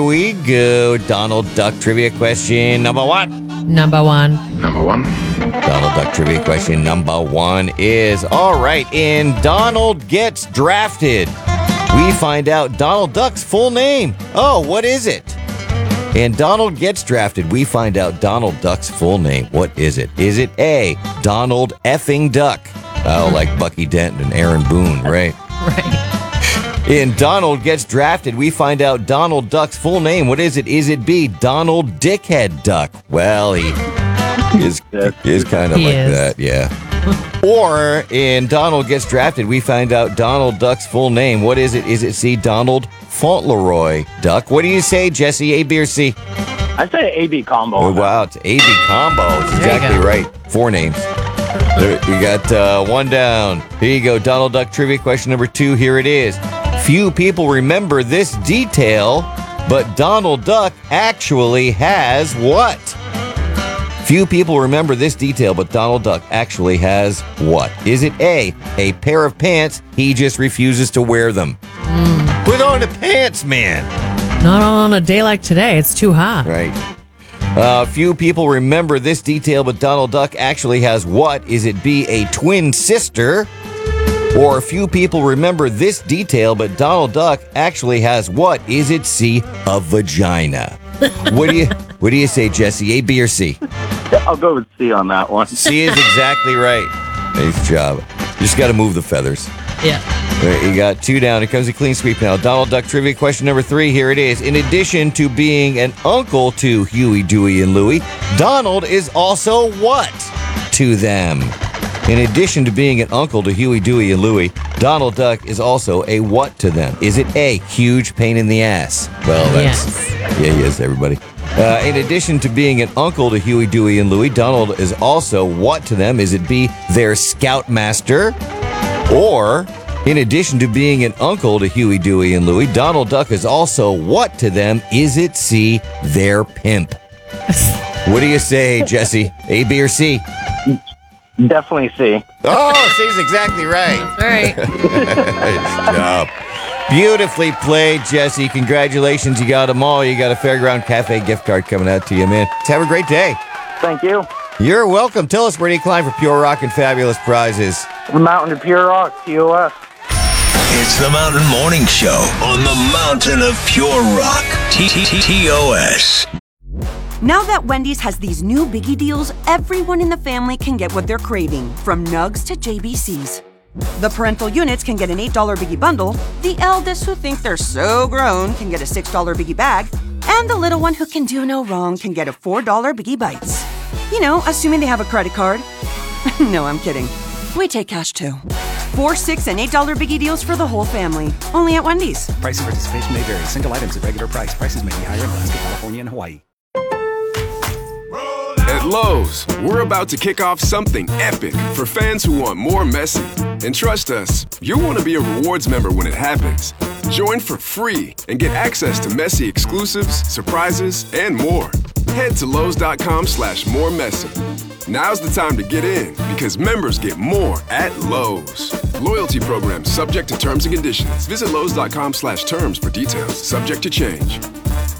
we go. Donald Duck trivia question number one. Number one. Donald Duck trivia question number one is, all right, in Donald Gets Drafted, we find out Donald Duck's full name. Oh, what is it? In Donald Gets Drafted, we find out Donald Duck's full name. What is it? Is it A, Donald effing Duck? Oh, like Bucky Dent and Aaron Boone, right? Right. In Donald Gets Drafted, we find out Donald Duck's full name. What is it? Is it B, Donald Dickhead Duck? Well, he is kind of He like is. that, yeah. Or in Donald Gets Drafted, we find out Donald Duck's full name. What is it? Is it C, Donald Fauntleroy Duck? What do you say, Jesse? A, B, or C? I say AB combo. Oh, wow, it's A, B combo. That's There you exactly go. right. 4 names. You got one down. Here you go. Donald Duck trivia question number 2. Here it is. Few people remember this detail, but Donald Duck actually has what? Few people remember this detail, but Donald Duck actually has what? Is it A pair of pants, he just refuses to wear them? Put on the pants, man. Not on a day like today. It's too hot. Right. Few people remember this detail, but Donald Duck actually has what? Is it B, a twin sister? Or few people remember this detail, but Donald Duck actually has what? Is it C, a vagina? What do you say, Jesse? A, B, or C? I'll go with C on that one. C is exactly right. Nice job. You just got to move the feathers. Yeah. All right, you got 2 down. Here comes a clean sweep now. Donald Duck trivia question number 3. Here it is. In addition to being an uncle to Huey, Dewey, and Louie, Donald is also what to them? In addition to being an uncle to Huey, Dewey, and Louie, Donald Duck is also a what to them? Is it A, huge pain in the ass? Well, that's... Yeah, he is, everybody. In addition to being an uncle to Huey, Dewey, and Louie, Donald is also what to them? Is it B, their scoutmaster? Or, in addition to being an uncle to Huey, Dewey, and Louie, Donald Duck is also what to them? Is it C, their pimp? What do you say, Jesse? A, B, or C? Definitely C. Oh, C's exactly right. All right. Nice job. Beautifully played, Jesse. Congratulations. You got them all. You got a Fairground Cafe gift card coming out to you, man. Have a great day. Thank you. You're welcome. Tell us where do you climb for Pure Rock and fabulous prizes. The Mountain of Pure Rock, TOS. It's the Mountain Morning Show on the Mountain of Pure Rock. TOS. Now that Wendy's has these new biggie deals, everyone in the family can get what they're craving, from nugs to JBCs. The parental units can get an $8 biggie bundle, the eldest who think they're so grown can get a $6 biggie bag, and the little one who can do no wrong can get a $4 biggie bites. You know, assuming they have a credit card. No, I'm kidding. We take cash too. 4, 6, and $8 biggie deals for the whole family. Only at Wendy's. Price and participation may vary. Single items at regular price. Prices may be higher in Alaska, California, and Hawaii. At Lowe's, we're about to kick off something epic for fans who want more Messi. And trust us, you'll want to be a rewards member when it happens. Join for free and get access to Messi exclusives, surprises, and more. Head to Lowe's.com/moremessy. Now's the time to get in because members get more at Lowe's. Loyalty program subject to terms and conditions. Visit Lowe's.com/terms for details. Subject to change.